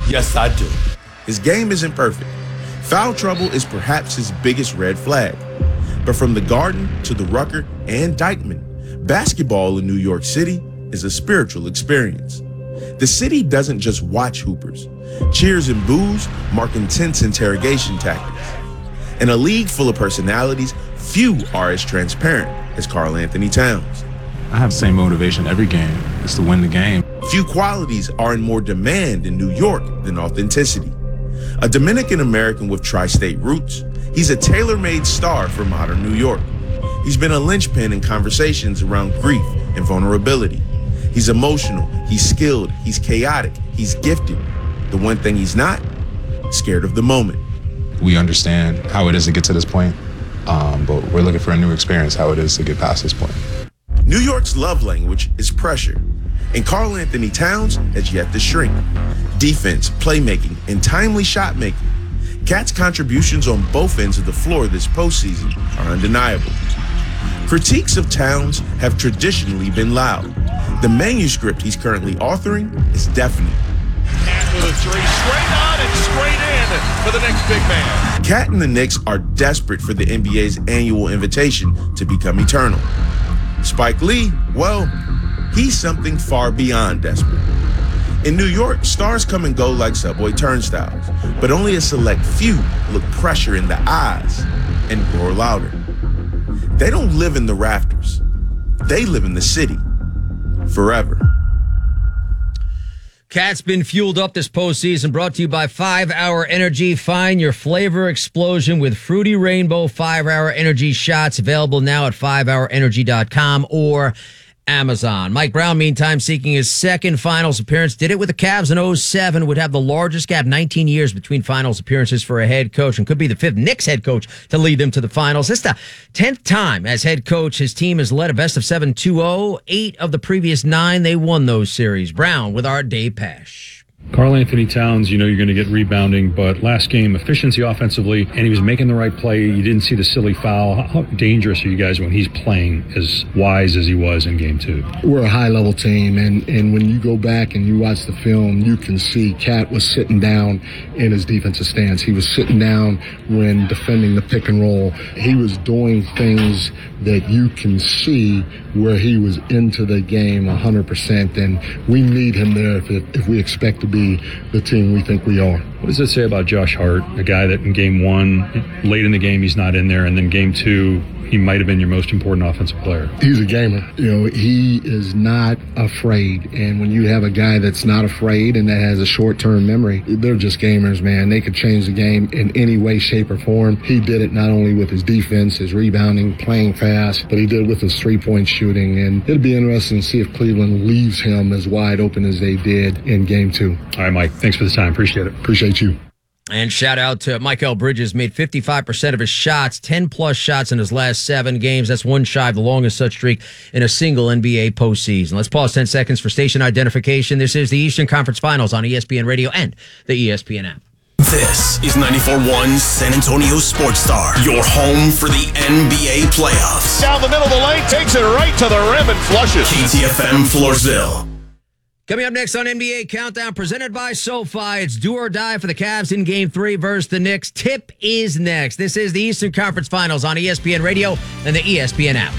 Yes, I do. His game isn't perfect. Foul trouble is perhaps his biggest red flag. But from the Garden to the Rucker and Dykeman, basketball in New York City is a spiritual experience. The city doesn't just watch hoopers. Cheers and boos mark intense interrogation tactics. In a league full of personalities, few are as transparent as Karl Anthony Towns. I have the same motivation every game. It's to win the game. Few qualities are in more demand in New York than authenticity. A Dominican-American with tri-state roots, he's a tailor-made star for modern New York. He's been a linchpin in conversations around grief and vulnerability. He's emotional, he's skilled, he's chaotic, he's gifted. The one thing he's not, scared of the moment. We understand how it is to get to this point, but we're looking for a new experience, how it is to get past this point. New York's love language is pressure, and Karl Anthony Towns has yet to shrink. Defense, playmaking, and timely shot making. Cat's contributions on both ends of the floor this postseason are undeniable. Critiques of Towns have traditionally been loud. The manuscript he's currently authoring is deafening. Cat with a three, straight on and straight in for the next big man. Cat and the Knicks are desperate for the NBA's annual invitation to become eternal. Spike Lee, well, he's something far beyond desperate. In New York, stars come and go like subway turnstiles, but only a select few look pressure in the eyes and roar louder. They don't live in the rafters. They live in the city. Forever. Cat's been fueled up this postseason, brought to you by 5-Hour Energy. Find your flavor explosion with Fruity Rainbow 5-Hour Energy shots, available now at 5hourenergy.com or Amazon. Mike Brown, meantime, seeking his second finals appearance. Did it with the Cavs in 2007, would have the largest gap, 19 years between finals appearances for a head coach, and could be the fifth Knicks head coach to lead them to the finals. This is the 10th time as head coach his team has led a best-of-7 2-0. 8 of the previous 9, they won those series. Brown with our Dave Pash. Karl Anthony Towns, you know you're going to get rebounding, but last game, efficiency offensively, and he was making the right play. You didn't see the silly foul. How dangerous are you guys when he's playing as wise as he was in game 2? We're a high-level team, and when you go back and you watch the film, you can see Cat was sitting down in his defensive stance. He was sitting down when defending the pick and roll. He was doing things that you can see where he was into the game 100%, and we need him there if we expect to be the team we think we are. What does it say about Josh Hart, a guy that in game 1, late in the game, he's not in there, and then game 2, he might have been your most important offensive player? He's a gamer. You know, he is not afraid. And when you have a guy that's not afraid and that has a short-term memory, they're just gamers, man. They could change the game in any way, shape, or form. He did it not only with his defense, his rebounding, playing fast, but he did it with his three-point shooting. And it'll be interesting to see if Cleveland leaves him as wide open as they did in game 2. All right, Mike. Thanks for the time. Appreciate it. Appreciate you. And shout out to Mikal Bridges, made 55% of his shots, 10-plus shots in his last 7 games. That's one shy of the longest such streak in a single NBA postseason. Let's pause 10 seconds for station identification. This is the Eastern Conference Finals on ESPN Radio and the ESPN app. This is 94.1 San Antonio Sports Star, your home for the NBA playoffs. Down the middle of the lane, takes it right to the rim and flushes. KTFM Floresville. Coming up next on NBA Countdown, presented by SoFi, it's do or die for the Cavs in Game 3 versus the Knicks. Tip is next. This is the Eastern Conference Finals on ESPN Radio and the ESPN app.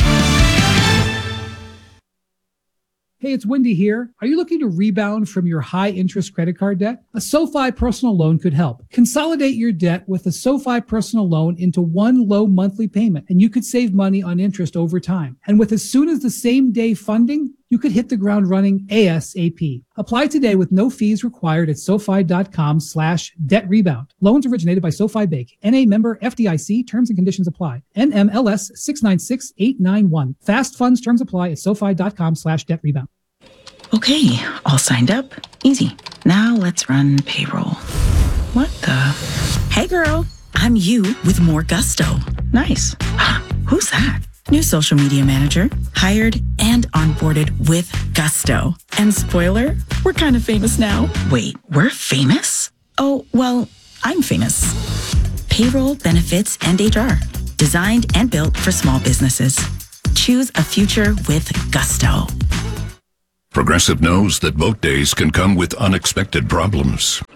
Hey, it's Wendy here. Are you looking to rebound from your high-interest credit card debt? A SoFi personal loan could help. Consolidate your debt with a SoFi personal loan into one low monthly payment, and you could save money on interest over time. And with as soon as the same day funding, you could hit the ground running ASAP. Apply today with no fees required at SoFi.com/debt rebound. Loans originated by SoFi Bank. NA member FDIC. Terms and conditions apply. NMLS 696891. Fast funds terms apply at SoFi.com/debt rebound. Okay, all signed up. Easy. Now let's run payroll. What the? Hey girl, I'm you with more gusto. Nice. Who's that? New social media manager, hired and onboarded with gusto. And spoiler, we're kind of famous now. Wait, we're famous? Oh, well, I'm famous. Payroll, benefits, and HR. Designed and built for small businesses. Choose a future with gusto. Progressive knows that boat days can come with unexpected problems.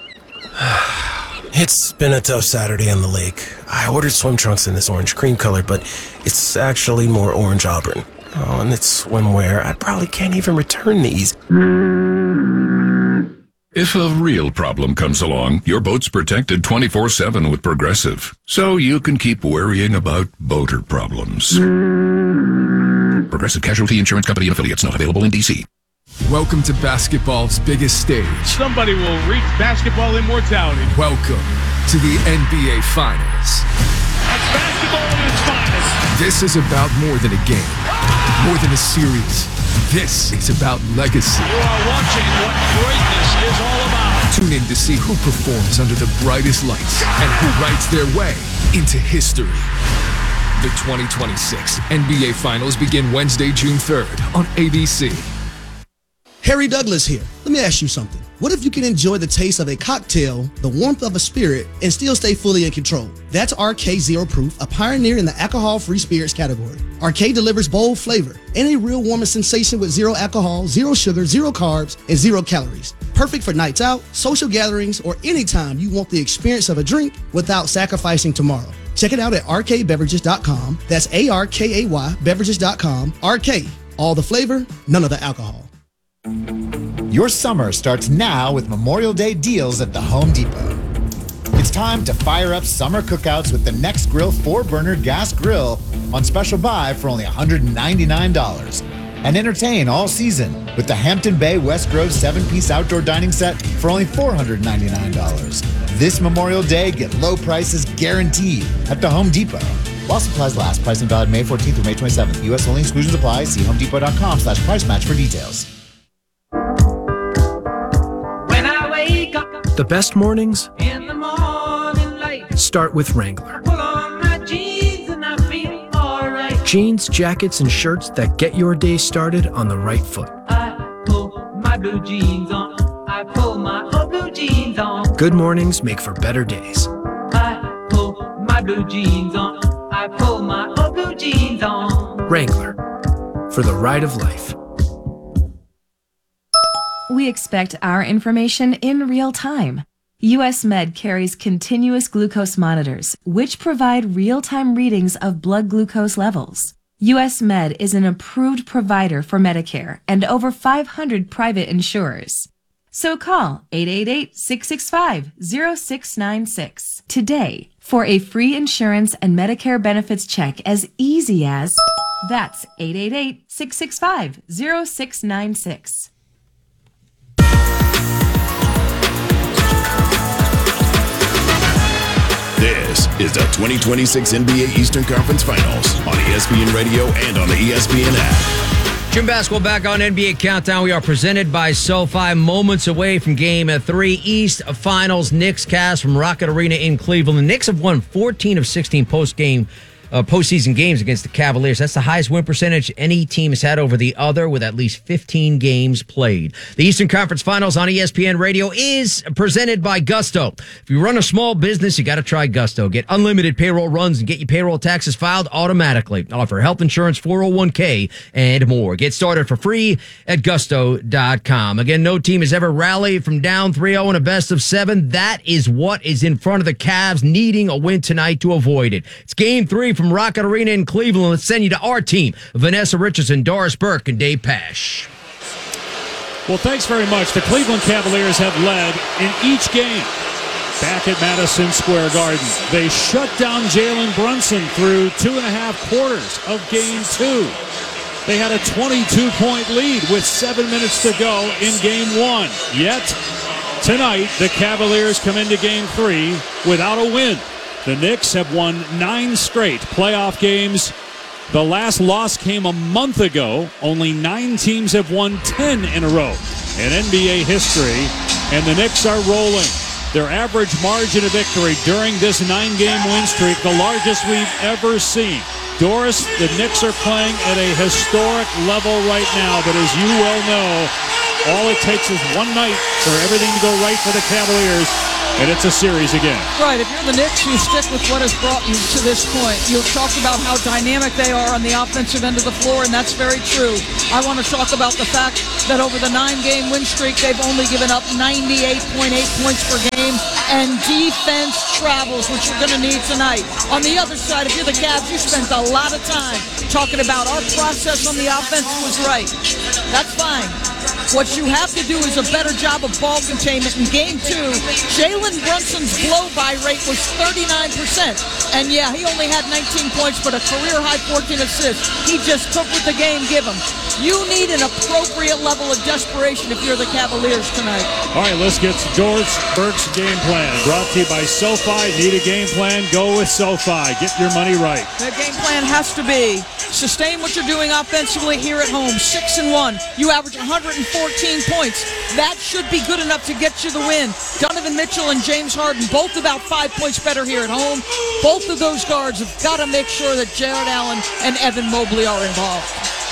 It's been a tough Saturday on the lake. I ordered swim trunks in this orange cream color, but it's actually more orange auburn. Oh, and it's swimwear. I probably can't even return these. If a real problem comes along, your boat's protected 24/7 with Progressive, so you can keep worrying about boater problems. Progressive Casualty Insurance Company and affiliates, not available in D.C. Welcome to basketball's biggest stage. Somebody will reach basketball immortality. Welcome to the NBA Finals. That's basketball at its finest. This is about more than a game, more than a series. This is about legacy. You are watching what greatness is all about. Tune in to see who performs under the brightest lights and who writes their way into history. The 2026 NBA Finals begin Wednesday, June 3rd on ABC. Harry Douglas here. Let me ask you something. What if you can enjoy the taste of a cocktail, the warmth of a spirit, and still stay fully in control? That's RK Zero Proof, a pioneer in the alcohol-free spirits category. RK delivers bold flavor and a real warming sensation with zero alcohol, zero sugar, zero carbs, and 0 calories. Perfect for nights out, social gatherings, or anytime you want the experience of a drink without sacrificing tomorrow. Check it out at rkbeverages.com. That's ARKAY beverages.com. RK, all the flavor, none of the alcohol. Your summer starts now with Memorial Day deals at the Home Depot. It's time to fire up summer cookouts with the Nextgrill 4-burner gas grill on special buy for only $199. And entertain all season with the Hampton Bay West Grove 7-piece outdoor dining set for only $499. This Memorial Day, get low prices guaranteed at the Home Depot. While supplies last, pricing valid May 14th through May 27th. U.S. only, exclusions apply. See homedepot.com/price match for details. The best mornings in the morning light start with Wrangler. Pull on my jeans and I feel alright. Jeans, jackets, and shirts that get your day started on the right foot. I pull my blue jeans on. I pull my old blue jeans on. Good mornings make for better days. I pull my blue jeans on. I pull my old blue jeans on. Wrangler, for the ride of life. We expect our information in real time. US Med carries continuous glucose monitors, which provide real-time readings of blood glucose levels. US Med is an approved provider for Medicare and over 500 private insurers. So call 888-665-0696 today for a free insurance and Medicare benefits check as easy as... That's 888-665-0696. This is the 2026 NBA Eastern Conference Finals on ESPN Radio and on the ESPN app. June basketball back on NBA Countdown. We are presented by SoFi, moments away from Game 3 East Finals. Knicks Cavs from Rocket Arena in Cleveland. The Knicks have won 14 of 16 postseason games against the Cavaliers. That's the highest win percentage any team has had over the other, with at least 15 games played. The Eastern Conference Finals on ESPN Radio is presented by Gusto. If you run a small business, you got to try Gusto. Get unlimited payroll runs and get your payroll taxes filed automatically. Offer health insurance, 401k, and more. Get started for free at gusto.com. Again, no team has ever rallied from down 3-0 in a best of 7. That is what is in front of the Cavs, needing a win tonight to avoid it. It's Game 3 from Rocket Arena in Cleveland. Let's send you to our team, Vanessa Richardson, Doris Burke, and Dave Pasch. Well, thanks very much. The Cleveland Cavaliers have led in each game back at Madison Square Garden. They shut down Jalen Brunson through 2.5 quarters of Game 2. They had a 22-point lead with 7 minutes to go in Game 1. Yet, tonight, the Cavaliers come into Game 3 without a win. The Knicks have won 9 straight playoff games. The last loss came a month ago. Only 9 teams have won 10 in a row in NBA history, and the Knicks are rolling. Their average margin of victory during this 9-game win streak, the largest we've ever seen. Doris, the Knicks are playing at a historic level right now, but as you well know, all it takes is one night for everything to go right for the Cavaliers. and it's a series again. Right. If you're the Knicks, you stick with what has brought you to this point. You've talked about how dynamic they are on the offensive end of the floor, and that's very true. I want to talk about the fact that over the 9-game win streak, they've only given up 98.8 points per game, and defense travels, which you're going to need tonight. On the other side, if you're the Cavs, you spent a lot of time talking about our process on the offense was right. That's fine. What you have to do is a better job of ball containment. In Game 2, Jalen Brunson's blow-by rate was 39%. And yeah, he only had 19 points, but a career-high 14 assists. He just took what the game gave him. You need an appropriate level of desperation if you're the Cavaliers tonight. All right, let's get to George Burke's game plan. Brought to you by SoFi. Need a game plan? Go with SoFi. Get your money right. The game plan has to be sustain what you're doing offensively here at home. 6-1. You average 114 points. That should be good enough to get you the win. Donovan Mitchell and James Harden, both about 5 points better here at home. Both of those guards have got to make sure that Jared Allen and Evan Mobley are involved.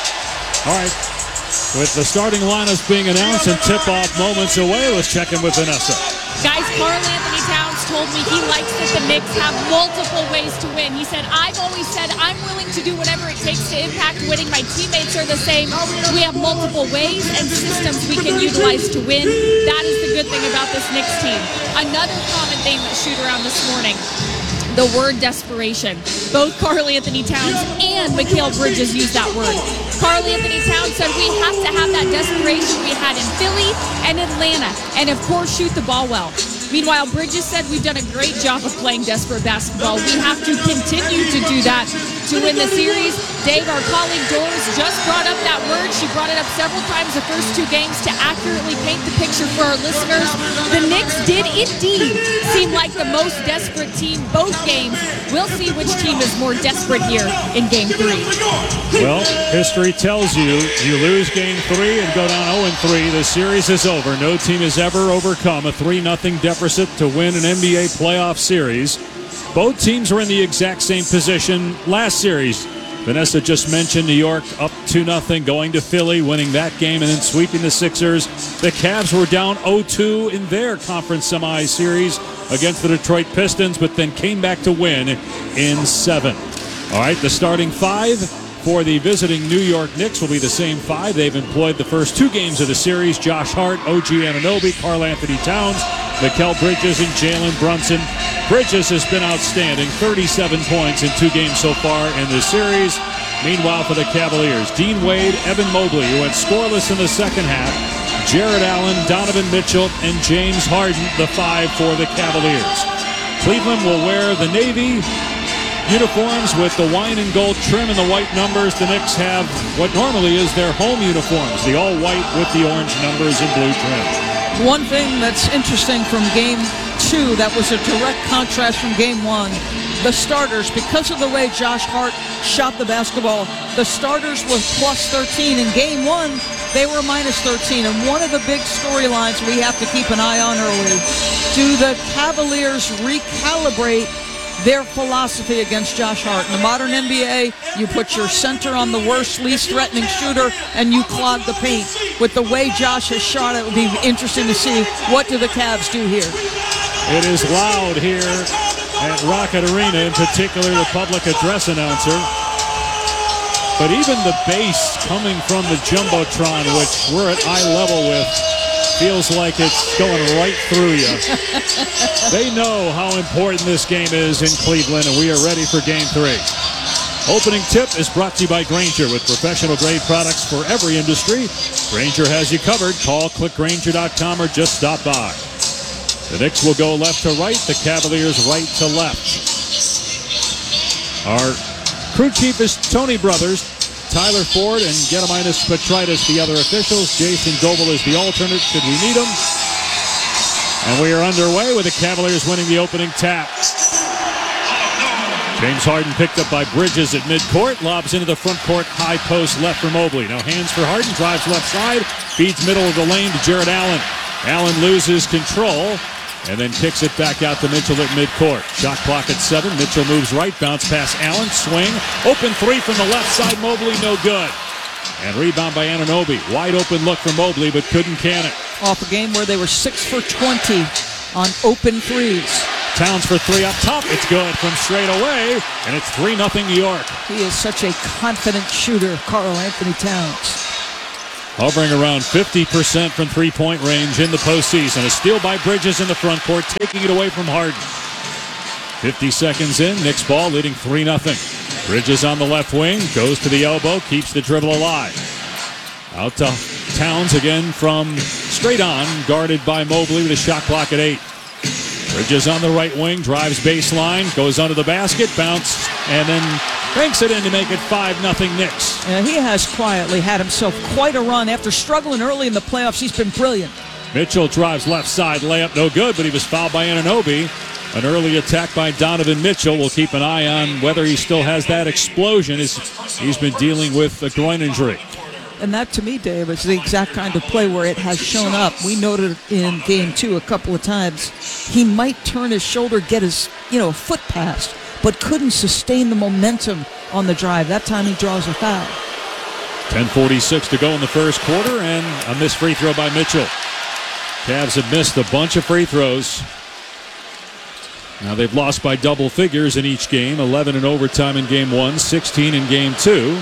All right. With the starting lineups being announced and tip-off moments away, let's check in with Vanessa. Guys, Karl-Anthony Towns told me he likes that the Knicks have multiple ways to win. He said, I've always said I'm willing to do whatever it takes to impact winning. My teammates are the same. We have multiple ways and systems we can utilize to win. That is the good thing about this Knicks team. Another common theme that shoot around this morning, the word desperation. Both Karl-Anthony Towns and Mikal Bridges use that word. Karl-Anthony Towns said we have to have that desperation we had in Philly and Atlanta, and of course shoot the ball well. Meanwhile, Bridges said we've done a great job of playing desperate basketball. We have to continue to do that to win the series. Dave, our colleague Doris, just brought up that word. She brought it up several times the first 2 games to accurately paint the picture for our listeners. The Knicks did indeed seem like the most desperate team both games. We'll see which team is more desperate here in Game 3. Well, history tells you, you lose Game 3 and go down 0-3. The series is over. No team has ever overcome a 3-0 deficit to win an NBA playoff series. Both teams were in the exact same position last series. Vanessa just mentioned New York up 2-0, going to Philly, winning that game, and then sweeping the Sixers. The Cavs were down 0-2 in their conference semi-series against the Detroit Pistons, but then came back to win in 7. All right, the starting 5 for the visiting New York Knicks will be the same 5 they've employed the first 2 games of the series. Josh Hart, OG Anunoby, Karl-Anthony Towns, Mikal Bridges, and Jalen Brunson. Bridges has been outstanding, 37 points in 2 games so far in this series. Meanwhile, for the Cavaliers, Dean Wade, Evan Mobley, who went scoreless in the second half, Jared Allen, Donovan Mitchell, and James Harden, the 5 for the Cavaliers. Cleveland will wear the navy uniforms with the wine and gold trim and the white numbers. The Knicks have what normally is their home uniforms, the all-white with the orange numbers and blue trim. One thing that's interesting from Game 2 that was a direct contrast from Game 1, the starters, because of the way Josh Hart shot the basketball, the starters were plus 13. In Game 1, they were minus 13. And one of the big storylines we have to keep an eye on early, do the Cavaliers recalibrate their philosophy against Josh Hart? In the modern NBA, you put your center on the worst, least threatening shooter, and you clog the paint. With the way Josh has shot, it would be interesting to see what do the Cavs do here. It is loud here at Rocket Arena, in particular the public address announcer. But even the bass coming from the Jumbotron, which we're at eye level with, feels like it's going right through you. They know how important this game is in Cleveland, and we are ready for Game 3. Opening tip is brought to you by Grainger. With professional-grade products for every industry, Grainger has you covered. Call, click Grainger.com, or just stop by. The Knicks will go left to right, the Cavaliers right to left. Our crew chief is Tony Brothers, Tyler Ford and Gediminas Petritis, the other officials. Jason Goebel is the alternate should we need him. And we are underway with the Cavaliers winning the opening tap. James Harden picked up by Bridges at midcourt, lobs into the front court, high post left for Mobley. Now hands for Harden, drives left side, feeds middle of the lane to Jared Allen. Allen loses control and then kicks it back out to Mitchell at midcourt. Shot clock at 7. Mitchell moves right, bounce pass Allen, swing, open 3 from the left side. Mobley, no good. And rebound by Anunoby. Wide open look for Mobley, but couldn't can it. Off a game where they were 6 for 20 on open threes. Towns for three up top. It's good from straight away, and it's 3-0 New York. He is such a confident shooter, Karl Anthony Towns. Hovering around 50% from three-point range in the postseason. A steal by Bridges in the front court, taking it away from Harden. 50 seconds in, Knicks ball leading 3-0. Bridges on the left wing, goes to the elbow, keeps the dribble alive. Out to Towns again from straight on, guarded by Mobley with a shot clock at 8. Bridges on the right wing, drives baseline, goes under the basket, bounce, and then banks it in to make it 5-0 Knicks. And he has quietly had himself quite a run. After struggling early in the playoffs, he's been brilliant. Mitchell drives left side, layup no good, but he was fouled by Anunoby. An early attack by Donovan Mitchell. We'll keep an eye on whether he still has that explosion as he's been dealing with a groin injury. And that, to me, Dave, is the exact kind of play where it has shown up. We noted in Game 2 a couple of times. He might turn his shoulder, get his foot past, but couldn't sustain the momentum on the drive. That time he draws a foul. 10:46 to go in the first quarter, and a missed free throw by Mitchell. Cavs have missed a bunch of free throws. Now they've lost by double figures in each game. 11 in overtime in Game 1, 16 in Game 2.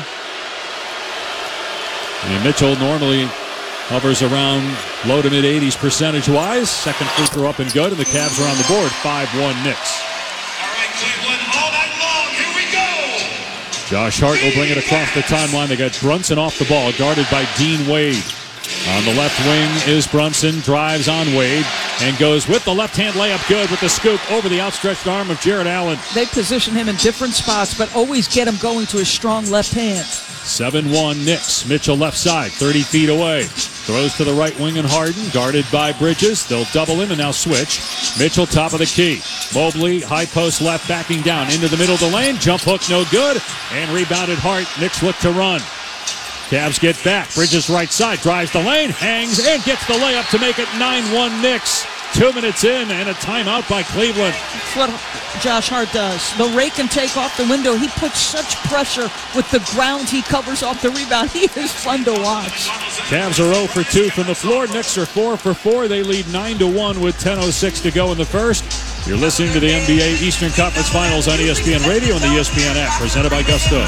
And Mitchell normally hovers around low to mid-80s percentage-wise. Second free throw up and good, and the Cavs are on the board, 5-1 Knicks. All right, Cleveland, all night long, here we go. Josh Hart will bring it across the timeline. They got Brunson off the ball, guarded by Dean Wade. On the left wing is Brunson, drives on Wade, and goes with the left-hand layup good with the scoop over the outstretched arm of Jarrett Allen. They position him in different spots, but always get him going to his strong left hand. 7-1 Knicks. Mitchell left side, 30 feet away. Throws to the right wing and Harden, guarded by Bridges. They'll double him and now switch. Mitchell top of the key. Mobley, high post left, backing down into the middle of the lane. Jump hook, no good. And rebounded Hart. Knicks look to run. Cavs get back. Bridges right side, drives the lane, hangs, and gets the layup to make it 9-1 Knicks. 2 minutes in and a timeout by Cleveland. That's what Josh Hart does. The rake and take off the window. He puts such pressure with the ground he covers off the rebound. He is fun to watch. Cavs are 0 for 2 from the floor. Knicks are 4 for 4. They lead 9-1 with 10:06 to go in the first. You're listening to the NBA Eastern Conference Finals on ESPN Radio and the ESPN app, presented by Gusto.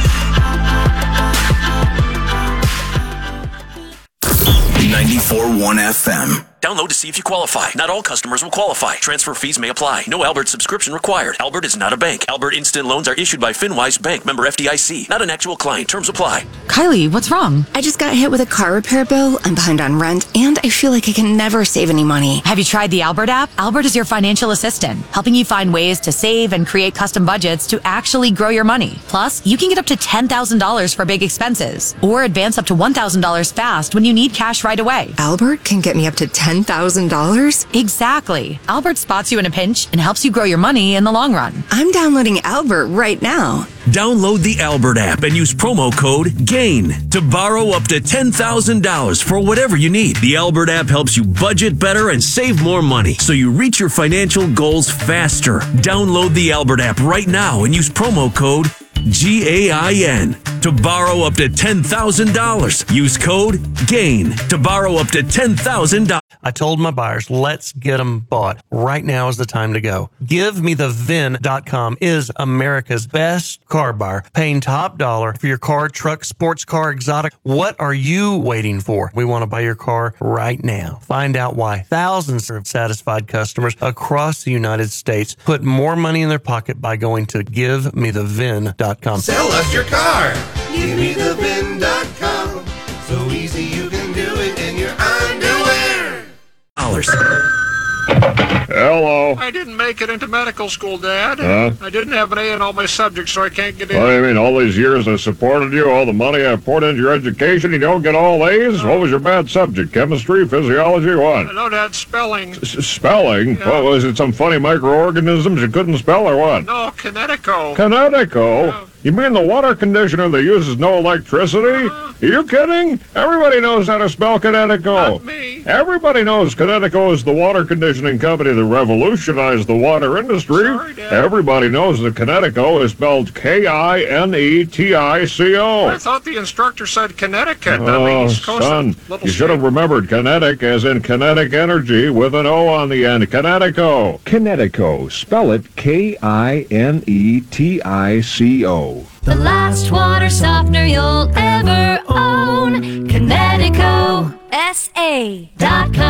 94.1 FM. Download to see if you qualify. Not all customers will qualify. Transfer fees may apply. No Albert subscription required. Albert is not a bank. Albert Instant Loans are issued by FinWise Bank, member FDIC. Not an actual client. Terms apply. Kylie, what's wrong? I just got hit with a car repair bill. I'm behind on rent, and I feel like I can never save any money. Have you tried the Albert app? Albert is your financial assistant, helping you find ways to save and create custom budgets to actually grow your money. Plus, you can get up to $10,000 for big expenses, or advance up to $1,000 fast when you need cash right away. Albert can get me up to $10,000? Exactly. Albert spots you in a pinch and helps you grow your money in the long run. I'm downloading Albert right now. Download the Albert app and use promo code GAIN to borrow up to $10,000 for whatever you need. The Albert app helps you budget better and save more money so you reach your financial goals faster. Download the Albert app right now and use promo code GAIN to borrow up to $10,000. Use code GAIN to borrow up to $10,000. I told my buyers, let's get them bought. Right now is the time to go. GiveMeTheVin.com is America's best car buyer, paying top dollar for your car, truck, sports car, exotic. What are you waiting for? We want to buy your car right now. Find out why thousands of satisfied customers across the United States put more money in their pocket by going to GiveMeTheVin.com. Sell us your car. GiveMeTheVin.com. So easy you can do it in your underwear. Hello. I didn't make it into medical school, Dad. Huh? I didn't have an A in all my subjects, so I can't get in. What do you mean, all these years I supported you, all the money I poured into your education, you don't get all A's? What was your bad subject? Chemistry, physiology, what? No, Dad, spelling. Spelling? Yeah. What was it, some funny microorganisms you couldn't spell or what? No, Kinetico. Kinetico? Yeah. You mean the water conditioner that uses no electricity? Are you kidding? Everybody knows how to spell Kinetico. Not me. Everybody knows Kinetico is the water conditioning company that revolutionized the water industry. Sorry, Dad. Everybody knows that Kinetico is spelled Kinetico. I thought the instructor said Connecticut. That Oh, means Coast son, Little you should have remembered kinetic as in kinetic energy with an O on the end. Kinetico. Kinetico. Spell it Kinetico. The last water softener you'll ever own. Kinetico. SA.com.